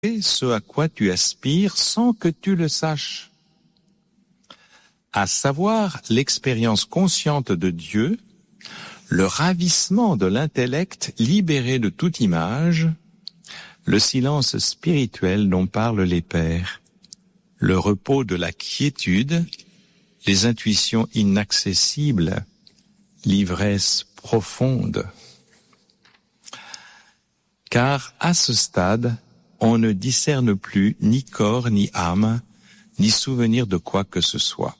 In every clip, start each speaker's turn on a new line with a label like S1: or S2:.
S1: ce à quoi tu aspires sans que tu le saches. À savoir l'expérience consciente de Dieu, le ravissement de l'intellect libéré de toute image, le silence spirituel dont parlent les pères, le repos de la quiétude, les intuitions inaccessibles, l'ivresse profonde. Car à ce stade, on ne discerne plus ni corps, ni âme, ni souvenir de quoi que ce soit.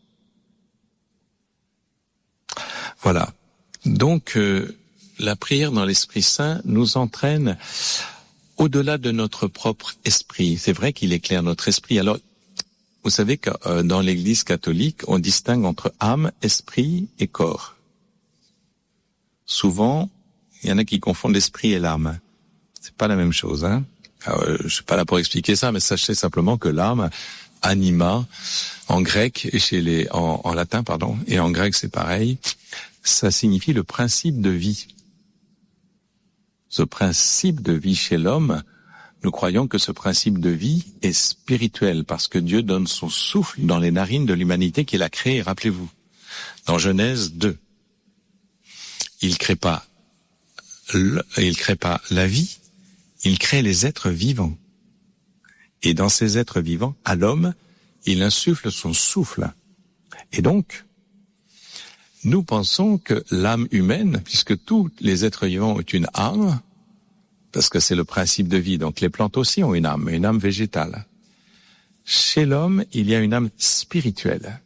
S1: Voilà. Donc, la prière dans l'Esprit Saint nous entraîne au-delà de notre propre esprit. C'est vrai qu'il éclaire notre esprit. Alors, vous savez que dans l'Église catholique, on distingue entre âme, esprit et corps. Souvent, il y en a qui confondent l'esprit et l'âme. C'est pas la même chose, hein. Alors, je suis pas là pour expliquer ça, mais sachez simplement que l'âme, anima, en grec et en latin, pardon, et en grec c'est pareil, ça signifie le principe de vie. Ce principe de vie chez l'homme, nous croyons que ce principe de vie est spirituel parce que Dieu donne son souffle dans les narines de l'humanité qu'il a créée. Rappelez-vous, dans Genèse 2, il crée pas la vie, il crée les êtres vivants. Et dans ces êtres vivants, à l'homme, il insuffle son souffle. Et donc, nous pensons que l'âme humaine, puisque tous les êtres vivants ont une âme, parce que c'est le principe de vie, donc les plantes aussi ont une âme végétale. Chez l'homme, il y a une âme spirituelle,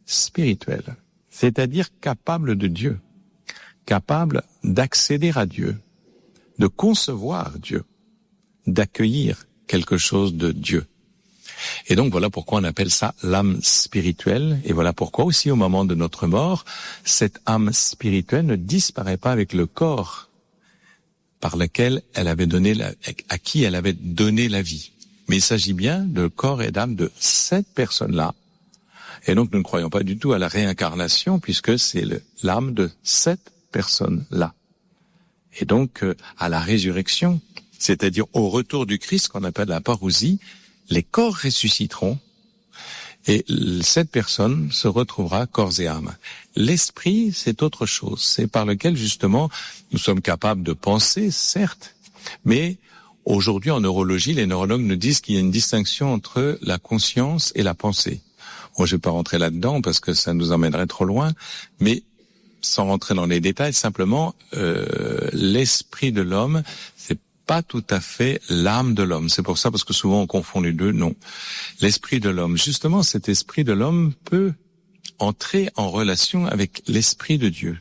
S1: c'est-à-dire capable de Dieu, capable d'accéder à Dieu, de concevoir Dieu, d'accueillir quelque chose de Dieu. Et donc voilà pourquoi on appelle ça l'âme spirituelle, et voilà pourquoi aussi au moment de notre mort, cette âme spirituelle ne disparaît pas avec le corps par lequel elle avait donné à qui elle avait donné la vie. Mais il s'agit bien de corps et d'âme de cette personne-là. Et donc nous ne croyons pas du tout à la réincarnation puisque c'est l'âme de cette personne-là. Et donc à la résurrection, c'est-à-dire au retour du Christ qu'on appelle la parousie, les corps ressusciteront et cette personne se retrouvera corps et âme. L'esprit, c'est autre chose. C'est par lequel, justement, nous sommes capables de penser, certes, mais aujourd'hui, en neurologie, les neurologues nous disent qu'il y a une distinction entre la conscience et la pensée. Bon, je vais pas rentrer là-dedans parce que ça nous emmènerait trop loin, mais sans rentrer dans les détails, simplement, l'esprit de l'homme, c'est pas tout à fait l'âme de l'homme. C'est pour ça, parce que souvent on confond les deux. Non. L'esprit de l'homme, justement, cet esprit de l'homme peut entrer en relation avec l'esprit de Dieu.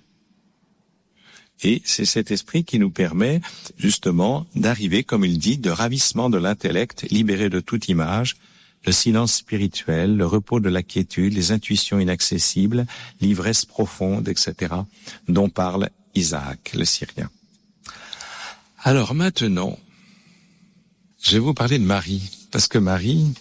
S1: Et c'est cet esprit qui nous permet, justement, d'arriver, comme il dit, de ravissement de l'intellect, libéré de toute image, le silence spirituel, le repos de la quiétude, les intuitions inaccessibles, l'ivresse profonde, etc., dont parle Isaac, le Syrien. Alors maintenant, je vais vous parler de Marie, parce que Marie...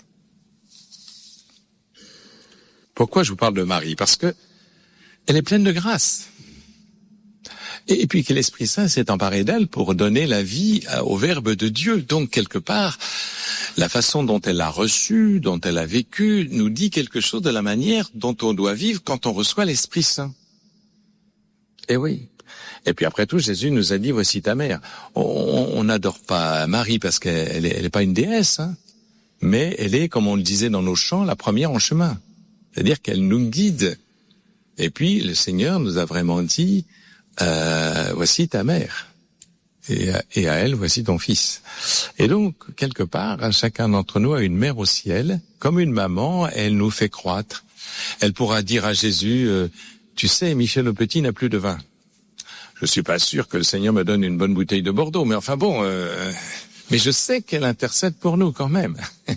S1: Pourquoi je vous parle de Marie? Parce que elle est pleine de grâce. Et puis que l'Esprit Saint s'est emparé d'elle pour donner la vie au Verbe de Dieu. Donc, quelque part, la façon dont elle l'a reçu, dont elle a vécu, nous dit quelque chose de la manière dont on doit vivre quand on reçoit l'Esprit Saint. Eh oui. Et puis après tout, Jésus nous a dit, voici ta mère. On n'adore pas Marie parce qu'elle est pas une déesse, hein, mais elle est, comme on le disait dans nos chants, la première en chemin. C'est-à-dire qu'elle nous guide. Et puis le Seigneur nous a vraiment dit, voici ta mère. Et à elle, voici ton fils. Et donc, quelque part, chacun d'entre nous a une mère au ciel, comme une maman, elle nous fait croître. Elle pourra dire à Jésus, tu sais, Michel le Petit n'a plus de vin. Je suis pas sûr que le Seigneur me donne une bonne bouteille de Bordeaux, mais enfin bon, mais je sais qu'elle intercède pour nous quand même.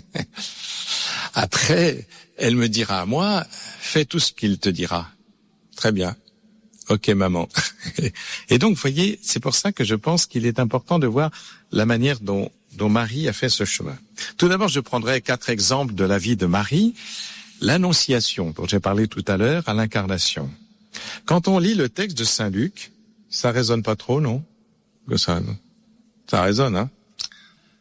S1: Après, elle me dira à moi, fais tout ce qu'il te dira. Très bien. Ok, maman. Et donc, vous voyez, c'est pour ça que je pense qu'il est important de voir la manière dont Marie a fait ce chemin. Tout d'abord, je prendrai 4 exemples de la vie de Marie. L'Annonciation, dont j'ai parlé tout à l'heure, à l'Incarnation. Quand on lit le texte de Saint Luc, ça résonne pas trop, non? Ça résonne, hein?